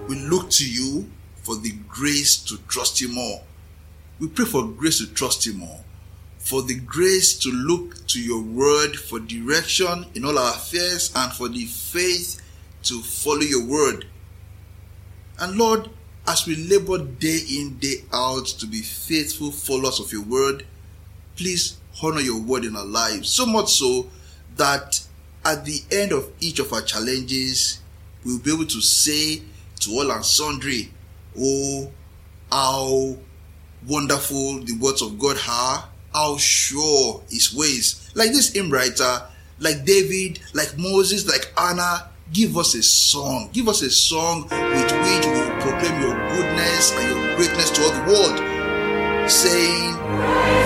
We look to you for the grace to trust you more. We pray for grace to trust you more, for the grace to look to your word for direction in all our affairs, and for the faith to follow your word. And Lord, as we labor day in, day out to be faithful followers of your word, please honor your word in our lives, so much so that at the end of each of our challenges, we'll be able to say to all and sundry, oh, how wonderful the words of God are, how sure his ways. Like this hymn writer, like David, like Moses, like Anna, give us a song. Give us a song with which we will proclaim your goodness and your greatness to all the world, saying,